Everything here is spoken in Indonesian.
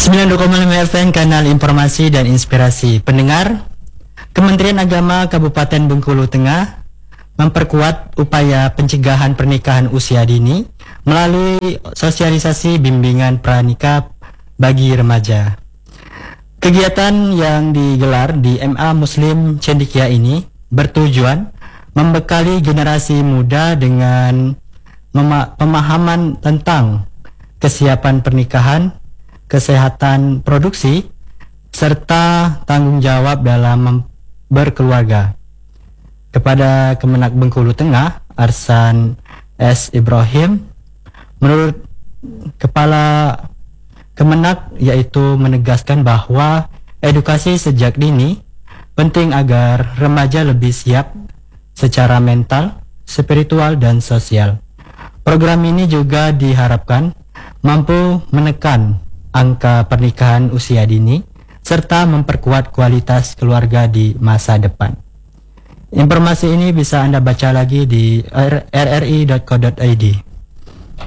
92,5 FM Kanal Informasi dan Inspirasi. Pendengar, Kementerian Agama Kabupaten Bengkulu Tengah memperkuat upaya pencegahan pernikahan usia dini melalui sosialisasi bimbingan pranikah bagi remaja. Kegiatan yang digelar di MA Muslim Cendekia ini bertujuan membekali generasi muda dengan pemahaman tentang kesiapan pernikahan, kesehatan produksi, serta tanggung jawab dalam berkeluarga. Kepada Kemenak Bengkulu Tengah, Arsan S. Ibrahim, menurut Kepala Kemenak yaitu menegaskan bahwa edukasi sejak dini penting agar remaja lebih siap secara mental, spiritual, dan sosial. Program ini juga diharapkan mampu menekan angka pernikahan usia dini serta memperkuat kualitas keluarga di masa depan. Informasi ini bisa Anda baca lagi di rri.co.id.